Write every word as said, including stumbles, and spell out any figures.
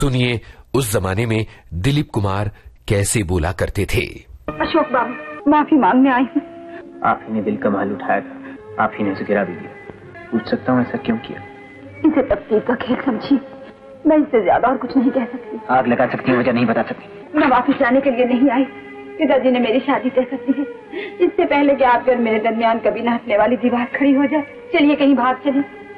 सुनिए उस जमाने में दिलीप कुमार कैसे बोला करते थे। अशोक बाबू, माफी मांगने आई हूँ। आप ही ने दिल का महल उठाया था, आप ही ने उसे गिरा भी दिया। पूछ सकता हूँ ऐसा क्यों किया? इसे तकदीर का खेल समझिए, मैं इससे ज्यादा और कुछ नहीं कह सकती। आग लगा सकती हूँ, वजह नहीं बता सकती। मैं वापस जाने के लिए नहीं आई, पिताजी ने मेरी शादी तय कर दी है। इससे पहले कि आपके और मेरे दरमियान कभी न हटने वाली दीवार खड़ी हो जाए, चलिए कहीं भाग चले।